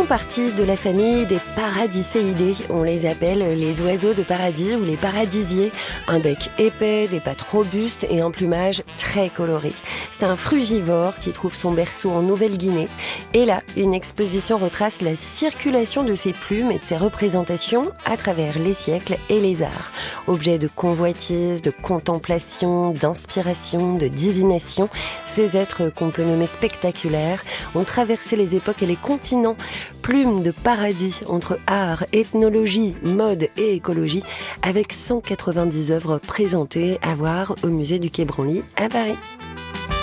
font partie de la famille des Paradiseidae. On les appelle les oiseaux de paradis ou les paradisiers. Un bec épais, des pattes robustes et un plumage très coloré. C'est un frugivore qui trouve son berceau en Nouvelle-Guinée. Et là, une exposition retrace la circulation de ses plumes et de ses représentations à travers les siècles et les arts. Objet de convoitise, de contemplation, d'inspiration, de divination, ces êtres qu'on peut nommer spectaculaires ont traversé les époques et les continents. Plumes de paradis entre art, ethnologie, mode et écologie, avec 190 œuvres présentées à voir au musée du Quai Branly à Paris.